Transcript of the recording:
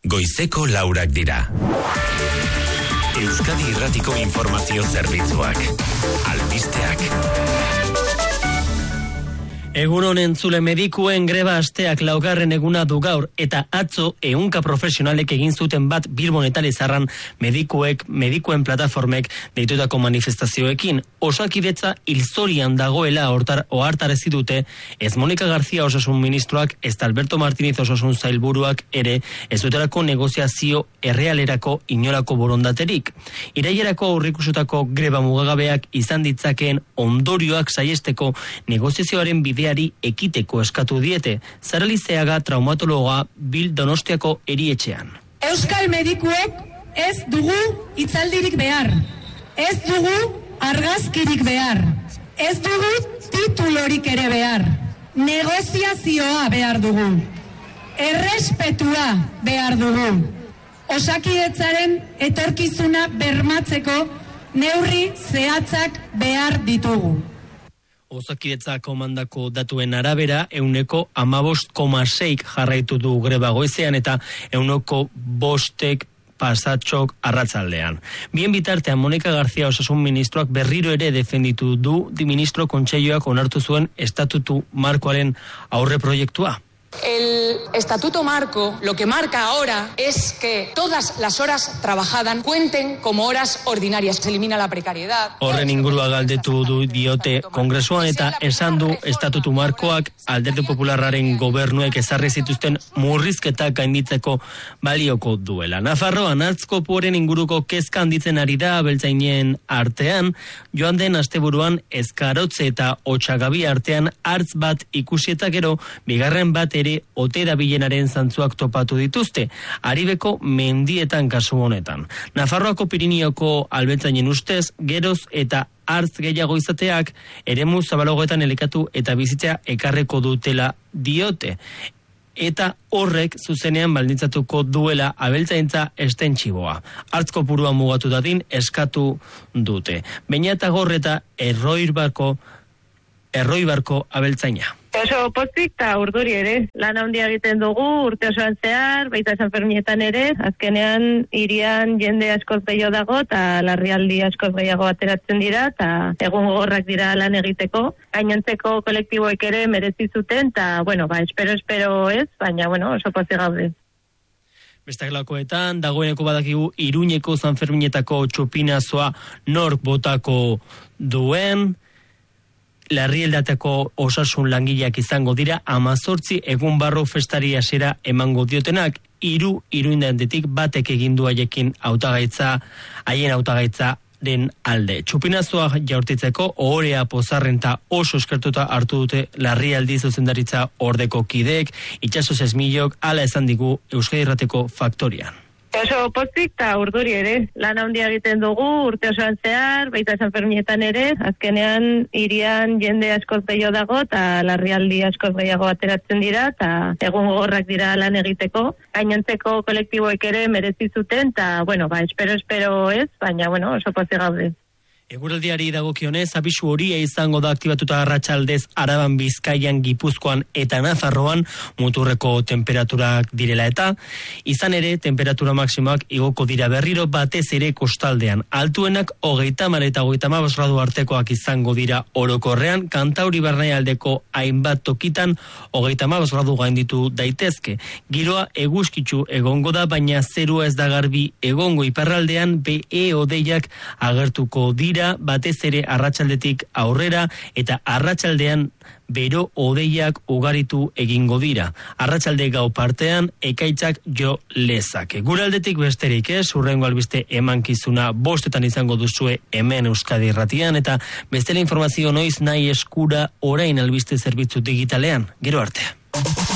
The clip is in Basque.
goizeko 4 dira. Euskadi Irratiko informazio zerbitzuak. Albisteak. Egun honen zule medikuen greba asteak 4. eguna du gaur, eta atzo 100 profesionalek egin zuten bat Bilbon eta Lizarran medikuen plataformek deitutako manifestazioekin. Osakidetza hilzorian dagoela ohartarazi dute, ez Monika Garzia osasun ministroak, ez Alberto Martínez osasun zailburuak ere ez dutelako negoziazio errealerako inolako borondaterik. Irailerako aurreikusitako greba mugagabeak izan ditzakeen ondorioak saihesteko negoziazioaren bideari ekiteko eskatu diete. Sara Lizeaga, traumatologa, Donostiako erietxean. Euskal medikuek ez dugu hitzaldirik behar, ez dugu argazkirik behar, ez dugu titulorik ere behar, negoziazioa behar dugu, errespetua behar dugu, Osakidetzaren etorkizuna bermatzeko neurri zehatzak behar ditugu. Osakidetza komandako datuen arabera, 15,6 jarraitu du greba goizean eta 5 pasatxok arratzaldean. Bien bitartean, Monika Garzia osasun ministroak berriro ere defenditu du ministro kontseiluak onartu zuen estatutu markoaren aurre proiektua. El estatuto marco lo que marca ahora es que todas las horas trabajadas cuenten como horas ordinarias. Se elimina la precariedad. Horren ingurua galdetu du diote kongresuan eta esan du estatutu markoak Alderdi Popularraren gobernuek ezarri zituzten murrizketak gainditzeko balioko duela. Nafarroan hartzkopuaren inguruko kezka handitzen ari da abeltzainen artean, joan den asteburuan Ezkarotze eta Otsagabi artean hartz bat ikusieta gero, bigarren bat ere ote dabilenaren zantzuak topatu dituzte, Aribeko mendietan kasu honetan. Nafarroako Pirinioako abeltzainen ustez, geroz eta hartz gehiago izateak eremu zabalagoetan elikatu eta bizitzea ekarreko dutela diote. Eta horrek zuzenean baldintzatuko duela abeltzaintza estentxiboa. Hartz kopurua mugatu dadin eskatu dute. Beñata Gorreta Erroibarko abeltzaina. Oso pozik eta urduri ere. Lan handia egiten dugu, urte osoan zehar, baita San Ferminetan ere, azkenean hirian jende askoz gehiago dago, eta larrialdi askoz gehiago ateratzen dira, eta egun gogorrak dira lan egiteko. Gainontzeko kolektiboek ere merezi zuten, eta, espero ez, baina, oso pozik gaude. Bestelakoetan, dagoeneko badakigu Iruñeko San Ferminetako txupinazoa nork botako duen, Larrialdateko osasun langileak izango dira 18 egun barru festari hasiera emango diotenak, 3 iruindantetik batek egin du haien hautagaitzaren alde. Txupinazoa jaurtitzeko ohorea pozarrenta oso eskertuta hartu dute larrialdi zuzendaritza ordeko kideek, itxaso 6 miliok hala esan digu Euskadi Irrateko faktorian. Oso pozik eta urduri ere. Lan handia egiten dugu, urte osoan zehar, baita San Ferminetan ere, azkenean hirian jende askoz gehiago dago, eta larrialdi askoz gehiago ateratzen dira, eta egun gogorrak dira lan egiteko. Gainontzeko kolektiboek ere merezi zuten, eta, espero ez, baina, oso pozik gaude. Eguraldiari dagokionez, abisu horia izango da aktibatuta arratsaldez Araban, Bizkaian, Gipuzkoan eta Nafarroan muturreko temperaturak direla eta izan ere temperatura maksimoak igoko dira berriro batez ere kostaldean. Altuenak 30 eta 35 gradu artekoak izango dira orokorrean, Kantauri barnealdeko hainbat tokitan 35 gradu gainditu daitezke. Giroa eguzkitsu egongo da, baina zerua ez da garbi egongo, iparraldean BE hodeiak agertuko dira, batez ere arratsaldetik aurrera, eta arratsaldean bero hodeiak ugaritu egingo dira. Arratsalde gau partean ekaitzak jo lezake. Guraldetik besterik ez, hurrengo albiste emankizuna 5 izango duzue hemen Euskadi Irratian, eta bestela informazio noiz nahi eskura orain albiste zerbitzu digitalean. Gero arte.